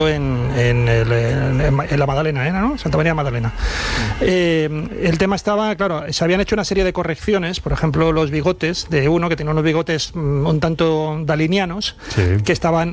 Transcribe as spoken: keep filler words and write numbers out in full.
En, en, el, en la Magdalena, ¿eh? ¿no? Santa María Magdalena. Eh, el tema estaba, claro, se habían hecho una serie de correcciones, por ejemplo, los bigotes de uno, que tenía unos bigotes un tanto dalinianos, sí, que estaban